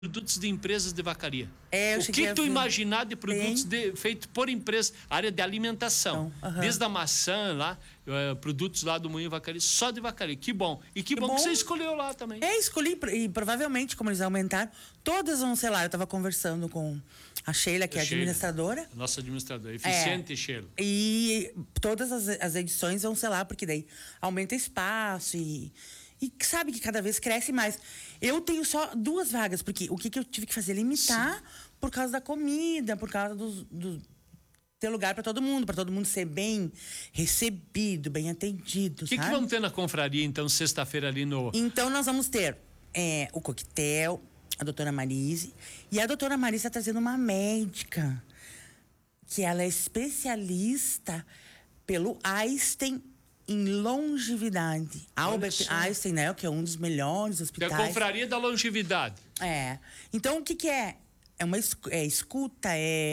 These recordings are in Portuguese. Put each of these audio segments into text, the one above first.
produtos de empresas de vacaria. O que tu imaginar de produtos feitos por empresas, área de alimentação, desde a maçã lá, produtos lá do Moinho Vacaria, só de vacaria. Que bom. E que bom que você escolheu lá também. Escolhi e provavelmente, como eles aumentaram, todas vão ser lá. Eu estava conversando com a Sheila, que é a administradora. Nossa administradora, eficiente, Sheila. E todas as edições vão ser lá, porque daí aumenta espaço e sabe que cada vez cresce mais. Eu tenho só 2 vagas, porque o que eu tive que fazer? Limitar por causa da comida, por causa do ter lugar para todo mundo ser bem recebido, bem atendido. O que vamos ter na confraria, então, sexta-feira ali no... Então, nós vamos ter o coquetel, a doutora Marise. E a doutora Marise está trazendo uma médica, que ela é especialista pelo Einstein em longevidade. Albert Einstein, né? Que é um dos melhores hospitais. É a confraria da longevidade. Então, o que é? É uma escuta,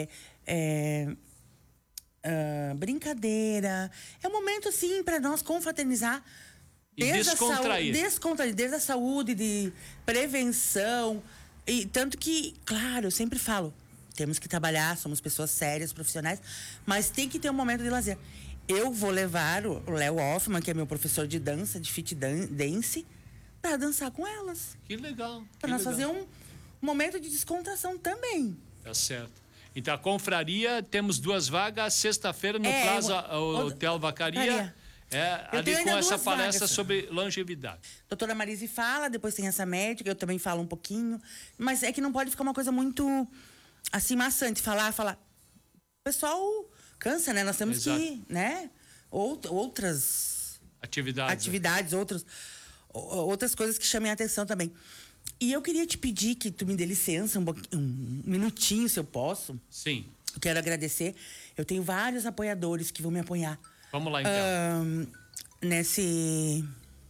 brincadeira. É um momento, assim, para nós confraternizar. Descontrair, desde a saúde, de prevenção. E tanto que, claro, eu sempre falo, temos que trabalhar, somos pessoas sérias, profissionais, mas tem que ter um momento de lazer. Eu vou levar o Léo Hoffman, que é meu professor de dança, de fit dance, para dançar com elas. Que legal. Para nós fazer um momento de descontração também. Tá certo. Então, a confraria, temos 2 vagas, sexta-feira no Plaza Hotel Vacaria. Ali com essa palestra sobre longevidade. Doutora Marise fala, depois tem essa médica, eu também falo um pouquinho. Mas é que não pode ficar uma coisa muito, assim, maçante. Falar. O pessoal cansa, né? Nós temos que, né? Outras atividades, outras coisas que chamem a atenção também. E eu queria te pedir que tu me dê licença, um minutinho, se eu posso. Sim. Eu quero agradecer. Eu tenho vários apoiadores que vão me apoiar. Vamos lá, então. Nesse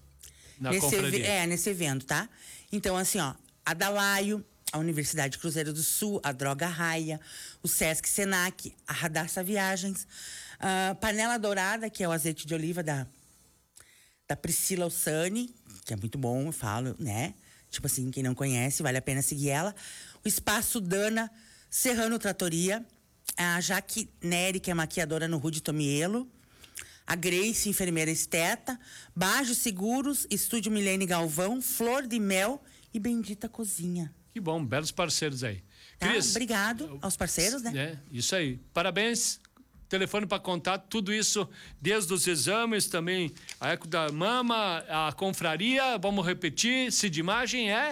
evento, tá? Então, assim, a Dalaio, a Universidade Cruzeiro do Sul, a Droga Raia, o Sesc Senac, a Radassa Viagens, a Panela Dourada, que é o azeite de oliva da Priscila Ossani, que é muito bom, eu falo, né? Tipo assim, quem não conhece, vale a pena seguir ela. O Espaço Dana, Serrano Tratoria, a Jaque Neri, que é maquiadora no Rude Tomielo, a Grace, enfermeira esteta, Bajo Seguros, Estúdio Milene Galvão, Flor de Mel e Bendita Cozinha. Que bom, belos parceiros aí. Tá, Cris, obrigado aos parceiros, né? Isso aí. Parabéns. Telefone para contato, tudo isso, desde os exames também, a eco da mama, a confraria, vamos repetir, Cidimagem é?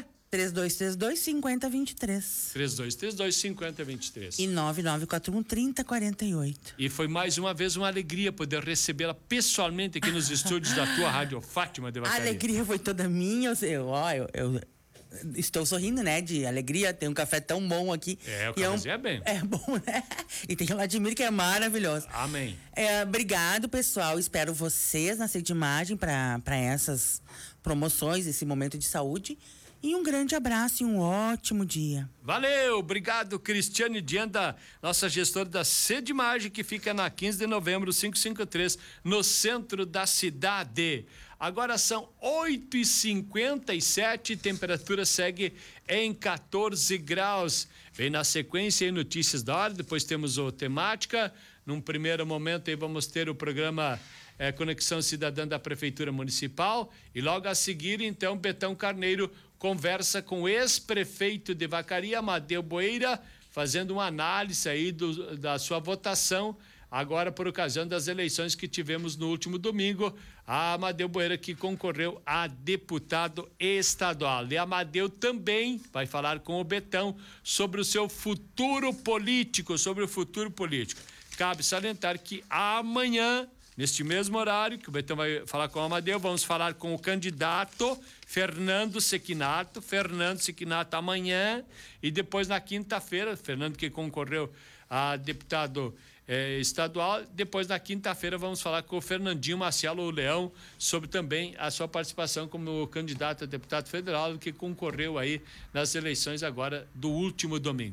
3232-5023. 3232-5023. E 9941-3048. E foi mais uma vez uma alegria poder recebê-la pessoalmente aqui nos estúdios da tua Rádio Fátima de Vacaria. A alegria foi toda minha, eu estou sorrindo, né, de alegria, tem um café tão bom aqui. O cafezinho é bem. É bom, né? E tem o Vladimir, que é maravilhoso. Amém. Obrigado, pessoal, espero vocês na Cidimagem para essas promoções, esse momento de saúde. E um grande abraço e um ótimo dia. Valeu, obrigado, Cristiane Dianda, nossa gestora da Cidimagem, que fica na 15 de novembro, 553, no centro da cidade. Agora são 8h57, temperatura segue em 14 graus. Vem na sequência aí notícias da hora, depois temos o temática. Num primeiro momento aí vamos ter o programa Conexão Cidadã da Prefeitura Municipal e logo a seguir, então, Betão Carneiro conversa com o ex-prefeito de Vacaria, Amadeu Boeira, fazendo uma análise aí da sua votação, agora por ocasião das eleições que tivemos no último domingo. A Amadeu Boeira que concorreu a deputado estadual. E a Amadeu também vai falar com o Betão sobre o seu futuro político, Cabe salientar que amanhã, neste mesmo horário, que o Betão vai falar com o Amadeu, vamos falar com o candidato Fernando Sequinato amanhã, e depois na quinta-feira, Fernando que concorreu a deputado estadual, depois na quinta-feira vamos falar com o Fernandinho Marcelo Leão sobre também a sua participação como candidato a deputado federal que concorreu aí nas eleições agora do último domingo.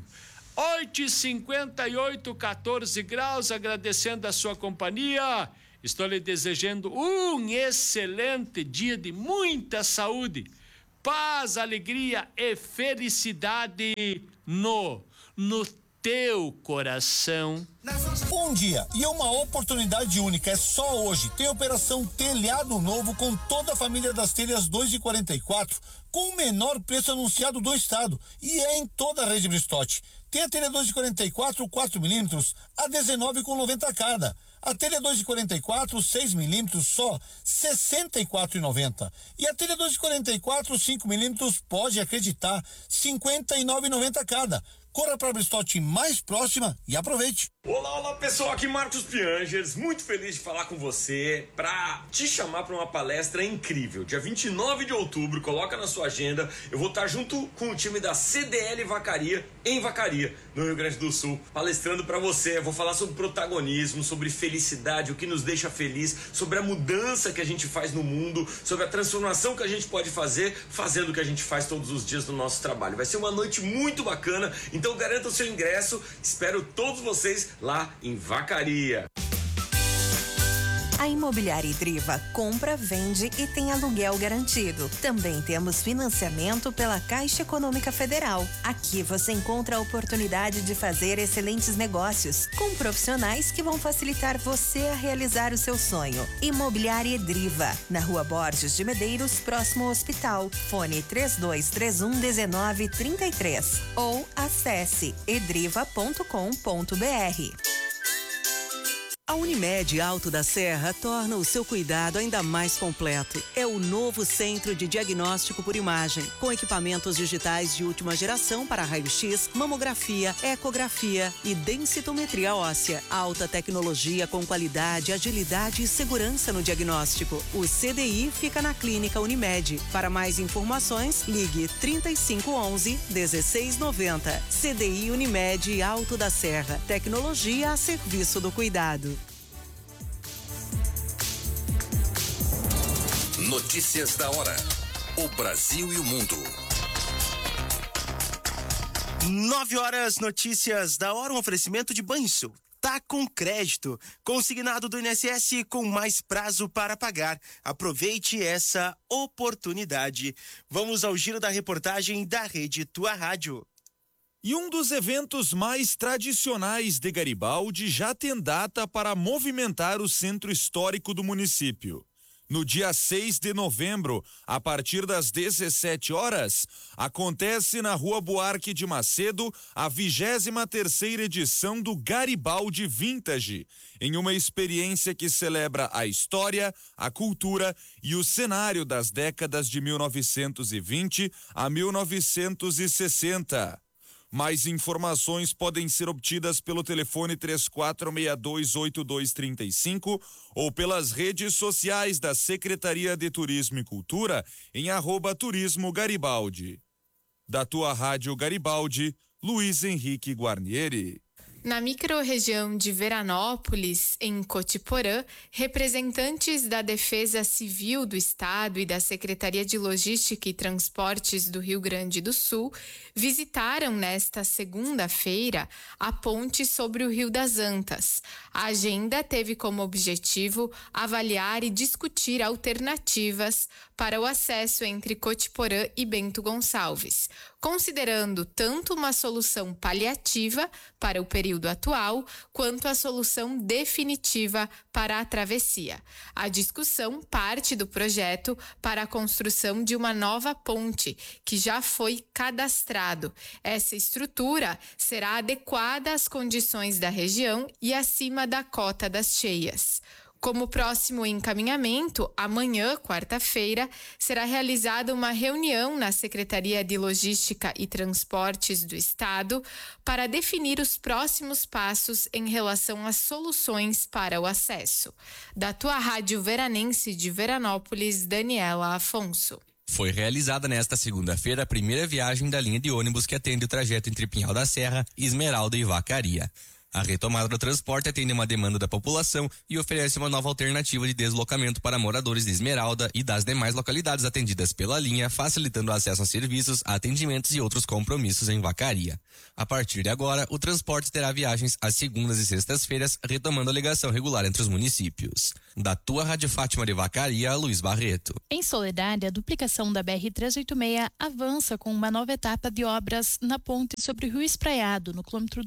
8h58, 14 graus, agradecendo a sua companhia. Estou lhe desejando um excelente dia de muita saúde, paz, alegria e felicidade no teu coração. Um dia e uma oportunidade única, é só hoje. Tem operação Telhado Novo com toda a família das telhas 2 de 44, com o menor preço anunciado do estado, e é em toda a rede Bristotti. Tem a telha 2 de 44, 4 milímetros, a R$19,90 cada. A telha 2 de 44, 6 milímetros, só R$64,90. E a telha 2 de 44, 5 milímetros, pode acreditar, R$59,90 cada. Corra para a Bristotti mais próxima e aproveite. Olá pessoal, aqui Marcos Piangers, muito feliz de falar com você para te chamar para uma palestra incrível. Dia 29 de outubro, coloca na sua agenda, eu vou estar junto com o time da CDL Vacaria, em Vacaria, no Rio Grande do Sul, palestrando para você. Eu vou falar sobre protagonismo, sobre felicidade, o que nos deixa feliz, sobre a mudança que a gente faz no mundo, sobre a transformação que a gente pode fazer, fazendo o que a gente faz todos os dias no nosso trabalho. Vai ser uma noite muito bacana, então garanta o seu ingresso, espero todos vocês lá em Vacaria. A Imobiliária Idriva compra, vende e tem aluguel garantido. Também temos financiamento pela Caixa Econômica Federal. Aqui você encontra a oportunidade de fazer excelentes negócios com profissionais que vão facilitar você a realizar o seu sonho. Imobiliária Idriva, na Rua Borges de Medeiros, próximo ao hospital. Fone 3231-1933 ou acesse edriva.com.br. A Unimed Alto da Serra torna o seu cuidado ainda mais completo. É o novo centro de diagnóstico por imagem, com equipamentos digitais de última geração para raio-x, mamografia, ecografia e densitometria óssea. Alta tecnologia com qualidade, agilidade e segurança no diagnóstico. O CDI fica na Clínica Unimed. Para mais informações, ligue 3511-1690. CDI Unimed Alto da Serra. Tecnologia a serviço do cuidado. Notícias da hora. O Brasil e o mundo. 9h, notícias da hora, um oferecimento de Banrisul. Tá com crédito, consignado do INSS com mais prazo para pagar. Aproveite essa oportunidade. Vamos ao giro da reportagem da Rede Tua Rádio. E um dos eventos mais tradicionais de Garibaldi já tem data para movimentar o centro histórico do município. No dia 6 de novembro, a partir das 17 horas, acontece na Rua Buarque de Macedo a 23ª edição do Garibaldi Vintage, em uma experiência que celebra a história, a cultura e o cenário das décadas de 1920 a 1960. Mais informações podem ser obtidas pelo telefone 34628235 ou pelas redes sociais da Secretaria de Turismo e Cultura em @Turismo Garibaldi. Da tua Rádio Garibaldi, Luiz Henrique Guarnieri. Na microrregião de Veranópolis, em Cotiporã, representantes da Defesa Civil do Estado e da Secretaria de Logística e Transportes do Rio Grande do Sul visitaram nesta segunda-feira a ponte sobre o Rio das Antas. A agenda teve como objetivo avaliar e discutir alternativas para o acesso entre Cotiporã e Bento Gonçalves, considerando tanto uma solução paliativa para o período atual, quanto a solução definitiva para a travessia. A discussão parte do projeto para a construção de uma nova ponte, que já foi cadastrado. Essa estrutura será adequada às condições da região e acima da cota das cheias. Como próximo encaminhamento, amanhã, quarta-feira, será realizada uma reunião na Secretaria de Logística e Transportes do Estado para definir os próximos passos em relação às soluções para o acesso. Da tua Rádio Veranense de Veranópolis, Daniela Afonso. Foi realizada nesta segunda-feira a primeira viagem da linha de ônibus que atende o trajeto entre Pinhal da Serra, Esmeralda e Vacaria. A retomada do transporte atende uma demanda da população e oferece uma nova alternativa de deslocamento para moradores de Esmeralda e das demais localidades atendidas pela linha, facilitando o acesso a serviços, atendimentos e outros compromissos em Vacaria. A partir de agora, o transporte terá viagens às segundas e sextas-feiras, retomando a ligação regular entre os municípios. Da tua Rádio Fátima de Vacaria, Luiz Barreto. Em Soledade, a duplicação da BR-386 avança com uma nova etapa de obras na ponte sobre o Rio Espraiado, no quilômetro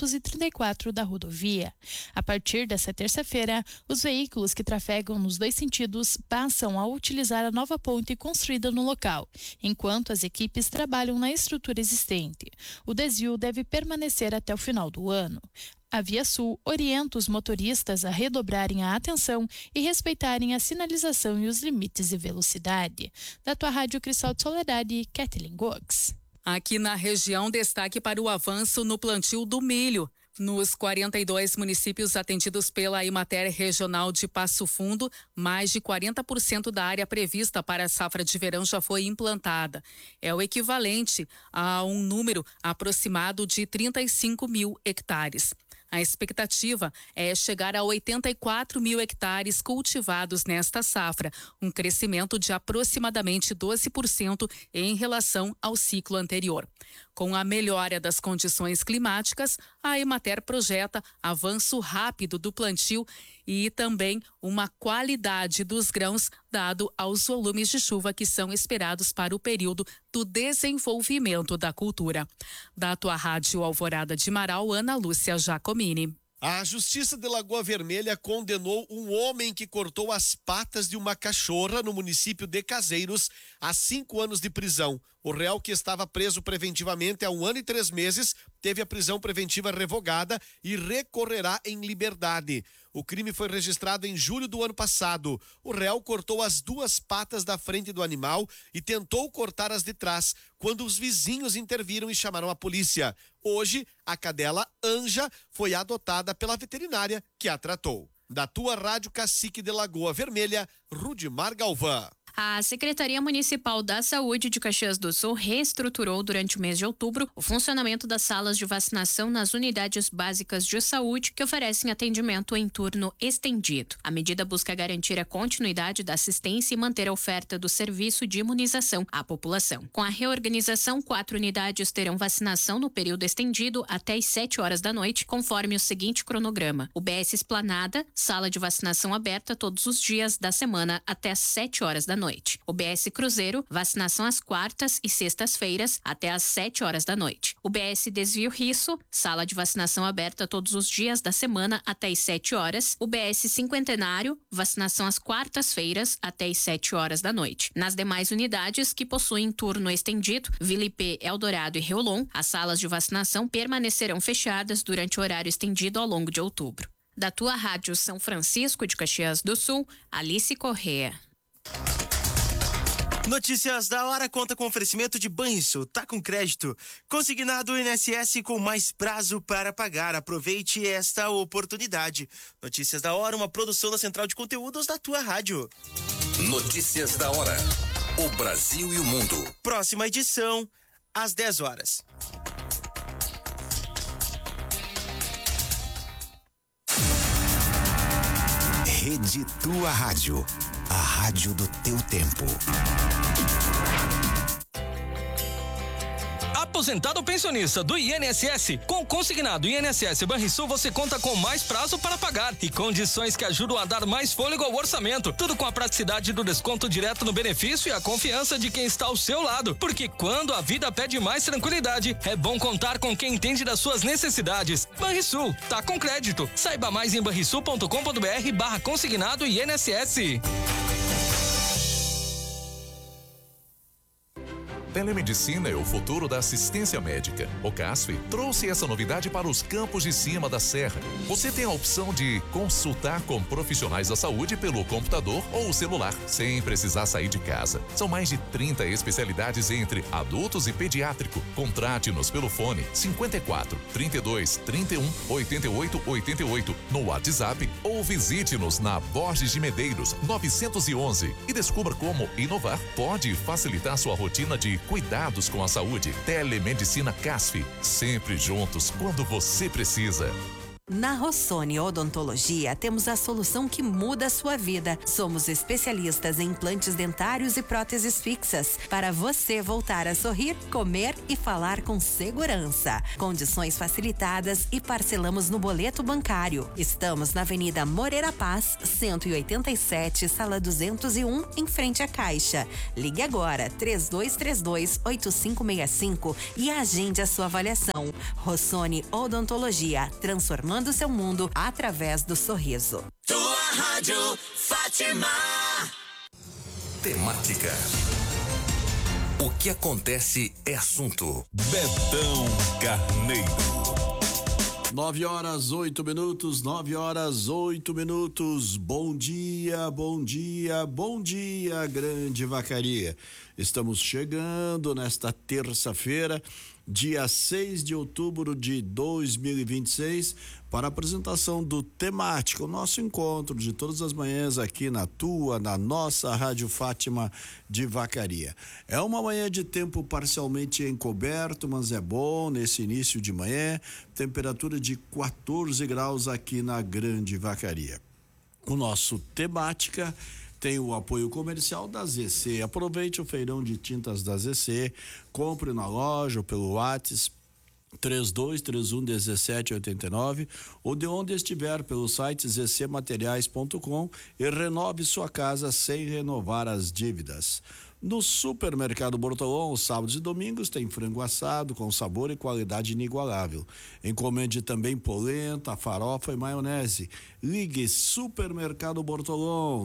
234 da rodovia. A partir dessa terça-feira, os veículos que trafegam nos dois sentidos passam a utilizar a nova ponte construída no local, enquanto as equipes trabalham na estrutura existente. O desvio deve permanecer até o final do ano. A Via Sul orienta os motoristas a redobrarem a atenção e respeitarem a sinalização e os limites de velocidade. Da tua Rádio Cristal de Soledade, Kathleen Gox. Aqui na região, destaque para o avanço no plantio do milho. Nos 42 municípios atendidos pela Emater Regional de Passo Fundo, mais de 40% da área prevista para a safra de verão já foi implantada. É o equivalente a um número aproximado de 35 mil hectares. A expectativa é chegar a 84 mil hectares cultivados nesta safra, um crescimento de aproximadamente 12% em relação ao ciclo anterior. Com a melhora das condições climáticas, a Emater projeta avanço rápido do plantio e também uma qualidade dos grãos dado aos volumes de chuva que são esperados para o período do desenvolvimento da cultura. Da tua Rádio Alvorada de Marau, Ana Lúcia Giacomini. A Justiça de Lagoa Vermelha condenou um homem que cortou as patas de uma cachorra no município de Caseiros a 5 anos de prisão. O réu, que estava preso preventivamente há 1 ano e 3 meses, teve a prisão preventiva revogada e recorrerá em liberdade. O crime foi registrado em julho do ano passado. O réu cortou as 2 patas da frente do animal e tentou cortar as de trás, quando os vizinhos interviram e chamaram a polícia. Hoje, a cadela Anja foi adotada pela veterinária que a tratou. Da tua Rádio Cacique de Lagoa Vermelha, Rudimar Galvão. A Secretaria Municipal da Saúde de Caxias do Sul reestruturou durante o mês de outubro o funcionamento das salas de vacinação nas unidades básicas de saúde que oferecem atendimento em turno estendido. A medida busca garantir a continuidade da assistência e manter a oferta do serviço de imunização à população. Com a reorganização, 4 unidades terão vacinação no período estendido até às 7 horas da noite, conforme o seguinte cronograma: o BS Esplanada, sala de vacinação aberta todos os dias da semana até às 7 horas da noite. O BS Cruzeiro, vacinação às quartas e sextas-feiras até às 7 horas da noite. O BS Desvio Risso, sala de vacinação aberta todos os dias da semana até às 7 horas. O BS Cinquentenário, vacinação às quartas-feiras até às 7 horas da noite. Nas demais unidades que possuem turno estendido, Vila IP, Eldorado e Reolon, as salas de vacinação permanecerão fechadas durante o horário estendido ao longo de outubro. Da tua Rádio São Francisco de Caxias do Sul, Alice Corrêa. Notícias da hora conta com oferecimento de Banrisul, tá com crédito. Consignado INSS com mais prazo para pagar. Aproveite esta oportunidade. Notícias da hora, uma produção da Central de Conteúdos da tua rádio. Notícias da hora. O Brasil e o mundo. Próxima edição, às 10 horas. Rede Tua Rádio. A rádio do teu tempo. Aposentado ou pensionista do INSS, com consignado INSS Banrisul você conta com mais prazo para pagar e condições que ajudam a dar mais fôlego ao orçamento. Tudo com a praticidade do desconto direto no benefício e a confiança de quem está ao seu lado. Porque quando a vida pede mais tranquilidade, é bom contar com quem entende das suas necessidades. Banrisul, tá com crédito. Saiba mais em banrisul.com.br/consignado INSS. Telemedicina é o futuro da assistência médica. O CASF trouxe essa novidade para os campos de cima da serra. Você tem a opção de consultar com profissionais da saúde pelo computador ou celular, sem precisar sair de casa. São mais de 30 especialidades entre adultos e pediátrico. Contrate-nos pelo fone 54 32 31 88 88 no WhatsApp ou visite-nos na Borges de Medeiros 911 e descubra como inovar pode facilitar sua rotina de cuidados com a saúde. Telemedicina CASF, sempre juntos quando você precisa. Na Rossoni Odontologia, temos a solução que muda a sua vida. Somos especialistas em implantes dentários e próteses fixas, para você voltar a sorrir, comer e falar com segurança. Condições facilitadas e parcelamos no boleto bancário. Estamos na Avenida Moreira Paz, 187, sala 201, em frente à Caixa. Ligue agora, 3232-8565 e agende a sua avaliação. Rossoni Odontologia, transformando o seu mundo através do sorriso. Tua Rádio Fátima. Temática. O que acontece é assunto. Betão Carneiro. 9 horas 8 minutos, 9 horas 8 minutos. Bom dia, bom dia, bom dia, Grande Vacaria. Estamos chegando nesta terça-feira, dia 6 de outubro de 2026, para a apresentação do Temática, o nosso encontro de todas as manhãs aqui na nossa Rádio Fátima de Vacaria. É uma manhã de tempo parcialmente encoberto, mas é bom nesse início de manhã, temperatura de 14 graus aqui na Grande Vacaria. O nosso Temática tem o apoio comercial da ZC. Aproveite o feirão de tintas da ZC, compre na loja ou pelo WhatsApp 3231-1789 ou de onde estiver pelo site zcmateriais.com e renove sua casa sem renovar as dívidas. No Supermercado Bortolão, sábados e domingos, tem frango assado com sabor e qualidade inigualável. Encomende também polenta, farofa e maionese. Ligue Supermercado Bortolão,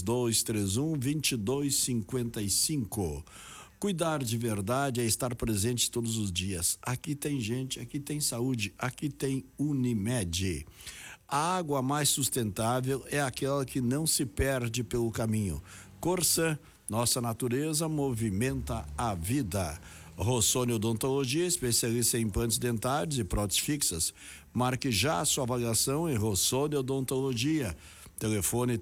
3231-2255. Cuidar de verdade é estar presente todos os dias. Aqui tem gente, aqui tem saúde, aqui tem Unimed. A água mais sustentável é aquela que não se perde pelo caminho. Corsã, nossa natureza movimenta a vida. Rossoni Odontologia, especialista em implantes dentários e próteses fixas. Marque já a sua avaliação em Rossoni Odontologia. Telefone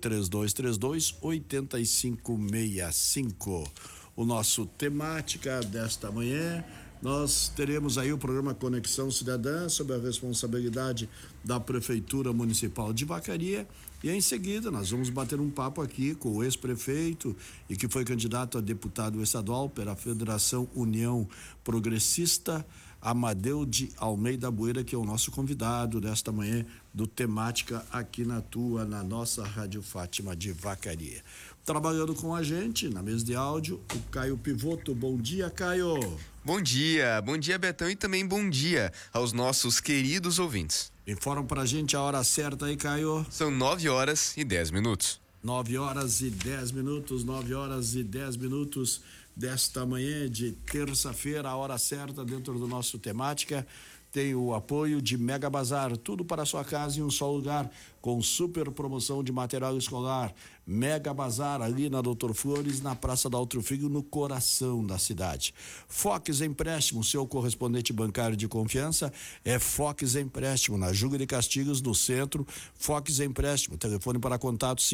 3232-8565. O nosso Temática desta manhã, nós teremos aí o programa Conexão Cidadã, sob a responsabilidade da Prefeitura Municipal de Vacaria. E em seguida nós vamos bater um papo aqui com o ex-prefeito e que foi candidato a deputado estadual pela Federação União Progressista, Amadeu de Almeida Bueira, que é o nosso convidado desta manhã do Temática aqui na nossa Rádio Fátima de Vacaria. Trabalhando com a gente na mesa de áudio, o Caio Pivoto. Bom dia, Caio. Bom dia Betão, e também bom dia aos nossos queridos ouvintes. Informa pra gente a hora certa aí, Caio. São 9 horas e 10 minutos. 9 horas e 10 minutos, 9 horas e 10 minutos desta manhã de terça-feira, a hora certa dentro do nosso Temática. Tem o apoio de Mega Bazar, tudo para a sua casa em um só lugar, com super promoção de material escolar. Mega Bazar, ali na Doutor Flores, na Praça da Altro Filho, no coração da cidade. Fox Empréstimo, seu correspondente bancário de confiança, é Fox Empréstimo, na Júlio de Castilhos, no centro. Fox Empréstimo, telefone para contato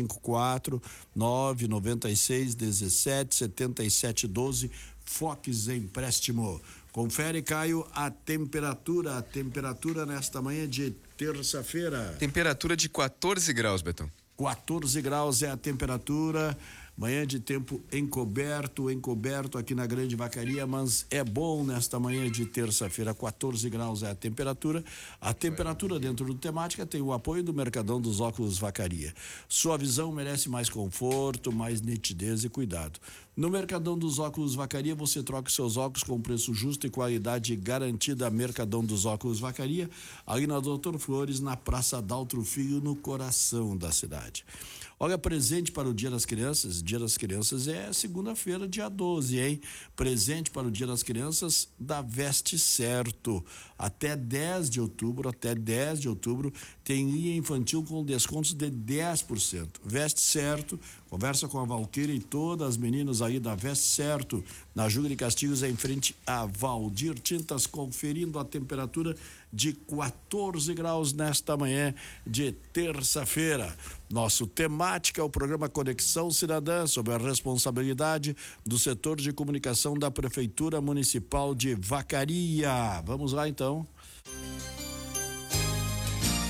54996177712, Fox Empréstimo. Confere, Caio, a temperatura nesta manhã de terça-feira. Temperatura de 14 graus, Betão. 14 graus é a temperatura, manhã de tempo encoberto aqui na Grande Vacaria, mas é bom nesta manhã de terça-feira. 14 graus é a temperatura. A temperatura dentro do Temática tem o apoio do Mercadão dos Óculos Vacaria. Sua visão merece mais conforto, mais nitidez e cuidado. No Mercadão dos Óculos Vacaria, você troca seus óculos com preço justo e qualidade garantida. Mercadão dos Óculos Vacaria, ali na Doutor Flores, na Praça Daltro Filho, no coração da cidade. Olha, presente para o Dia das Crianças. Dia das Crianças é segunda-feira, dia 12, hein? Presente para o Dia das Crianças da Veste Certo. Até 10 de outubro, tem linha infantil com descontos de 10%. Veste Certo, conversa com a Valquíria e todas as meninas aí da Veste Certo, na Júlio de Castilhos, em frente a Valdir Tintas, conferindo a temperatura de 14 graus nesta manhã de terça-feira. Nosso Temática é o programa Conexão Cidadã, sob a responsabilidade do setor de comunicação da Prefeitura Municipal de Vacaria. Vamos lá, então.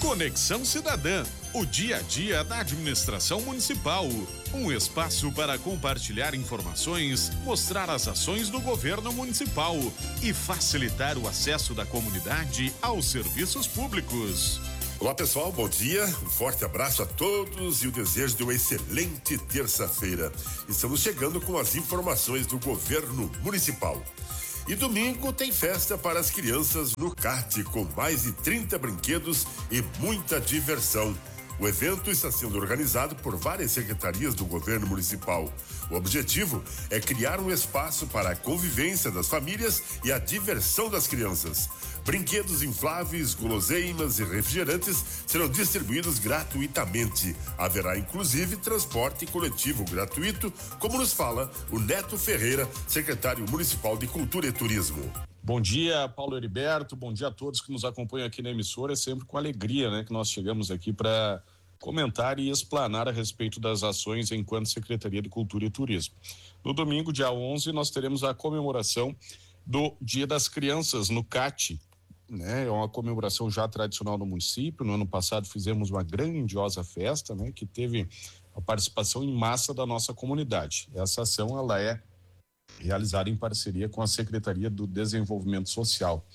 Conexão Cidadã, o dia a dia da administração municipal. Um espaço para compartilhar informações, mostrar as ações do governo municipal e facilitar o acesso da comunidade aos serviços públicos. Olá pessoal, bom dia, um forte abraço a todos e o desejo de uma excelente terça-feira. Estamos chegando com as informações do governo municipal. E domingo tem festa para as crianças no CAT, com mais de 30 brinquedos e muita diversão. O evento está sendo organizado por várias secretarias do governo municipal. O objetivo é criar um espaço para a convivência das famílias e a diversão das crianças. Brinquedos infláveis, guloseimas e refrigerantes serão distribuídos gratuitamente. Haverá inclusive transporte coletivo gratuito, como nos fala o Neto Ferreira, secretário municipal de Cultura e Turismo. Bom dia, Paulo Heriberto, bom dia a todos que nos acompanham aqui na emissora. É sempre com alegria, né, que nós chegamos aqui para comentar e explanar a respeito das ações enquanto Secretaria de Cultura e Turismo. No domingo, dia 11, nós teremos a comemoração do Dia das Crianças no CAT, né? É uma comemoração já tradicional no município. No ano passado fizemos uma grandiosa festa, né, que teve a participação em massa da nossa comunidade. Essa ação, ela é realizada em parceria com a Secretaria do Desenvolvimento Social.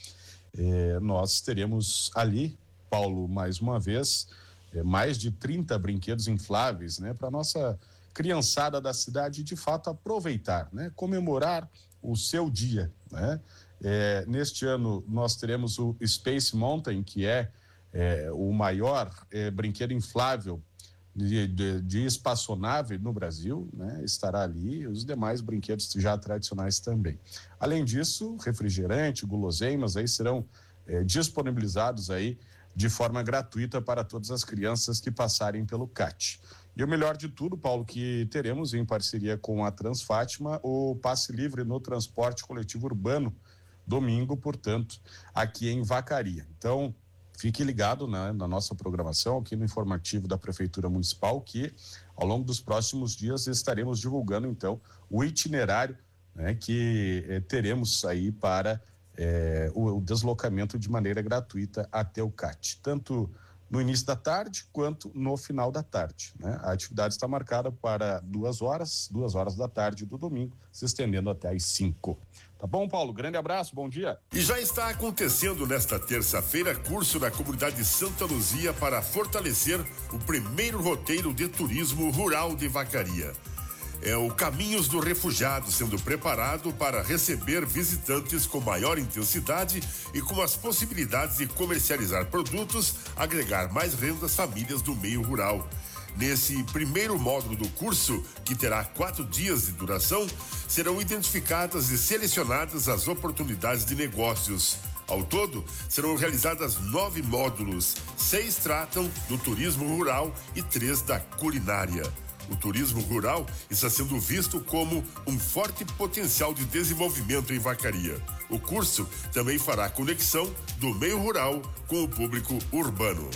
Nós teremos ali, Paulo, mais uma vez, mais de 30 brinquedos infláveis, né, para nossa criançada da cidade de fato aproveitar, né, comemorar o seu dia, né. Neste ano nós teremos o Space Mountain, que é o maior brinquedo inflável de espaçonave no Brasil, né? Estará ali, os demais brinquedos já tradicionais também. Além disso, refrigerante, guloseimas aí serão disponibilizados aí de forma gratuita para todas as crianças que passarem pelo CAT. E o melhor de tudo, Paulo, que teremos em parceria com a Transfátima o passe livre no transporte coletivo urbano domingo, portanto, aqui em Vacaria. Então, fique ligado, né, na nossa programação aqui no informativo da Prefeitura Municipal, que ao longo dos próximos dias estaremos divulgando então o itinerário, né, que teremos aí para o deslocamento de maneira gratuita até o CAT, tanto no início da tarde quanto no final da tarde, né? A atividade está marcada para 2 horas da tarde do domingo, se estendendo até às 5. Tá bom, Paulo? Grande abraço, bom dia. E já está acontecendo nesta terça-feira curso na comunidade Santa Luzia para fortalecer o primeiro roteiro de turismo rural de Vacaria. É o Caminhos do Refugiado sendo preparado para receber visitantes com maior intensidade e com as possibilidades de comercializar produtos, agregar mais renda às famílias do meio rural. Nesse primeiro módulo do curso, que terá 4 dias de duração, serão identificadas e selecionadas as oportunidades de negócios. Ao todo, serão realizadas 9 módulos, 6 tratam do turismo rural e 3 da culinária. O turismo rural está sendo visto como um forte potencial de desenvolvimento em Vacaria. O curso também fará a conexão do meio rural com o público urbano.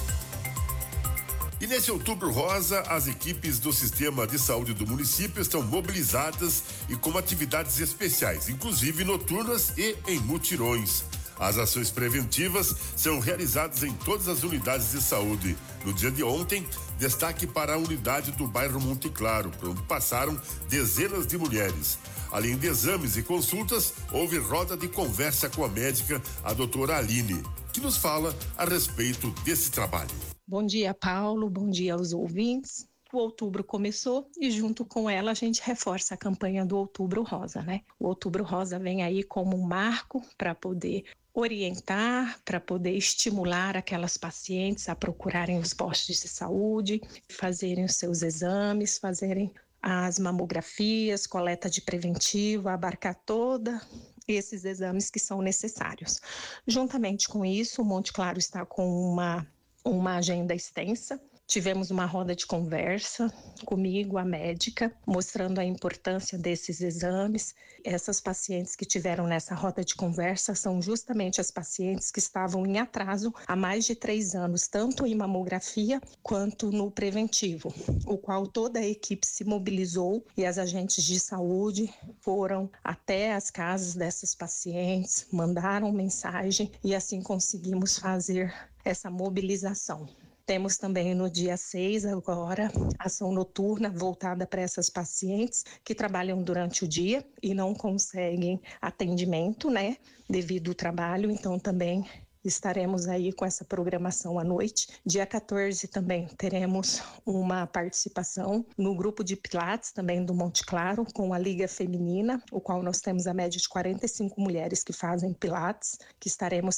E nesse Outubro Rosa, as equipes do Sistema de Saúde do município estão mobilizadas e com atividades especiais, inclusive noturnas e em mutirões. As ações preventivas são realizadas em todas as unidades de saúde. No dia de ontem, destaque para a unidade do bairro Monte Claro, por onde passaram dezenas de mulheres. Além de exames e consultas, houve roda de conversa com a médica, a doutora Aline, que nos fala a respeito desse trabalho. Bom dia, Paulo. Bom dia aos ouvintes. O outubro começou e junto com ela a gente reforça a campanha do Outubro Rosa, né? O Outubro Rosa vem aí como um marco para poder orientar, para poder estimular aquelas pacientes a procurarem os postos de saúde, fazerem os seus exames, fazerem as mamografias, coleta de preventivo, abarcar toda esses exames que são necessários. Juntamente com isso, o Monte Claro está com uma agenda extensa. Tivemos uma roda de conversa comigo, a médica, mostrando a importância desses exames. Essas pacientes que tiveram nessa roda de conversa são justamente as pacientes que estavam em atraso há mais de 3 anos, tanto em mamografia quanto no preventivo, o qual toda a equipe se mobilizou e as agentes de saúde foram até as casas dessas pacientes, mandaram mensagem e assim conseguimos fazer essa mobilização. Temos também no dia 6 agora, ação noturna voltada para essas pacientes que trabalham durante o dia e não conseguem atendimento, né, devido ao trabalho, então também estaremos aí com essa programação à noite. Dia 14 também teremos uma participação no grupo de Pilates também do Monte Claro com a Liga Feminina, o qual nós temos a média de 45 mulheres que fazem Pilates, que estaremos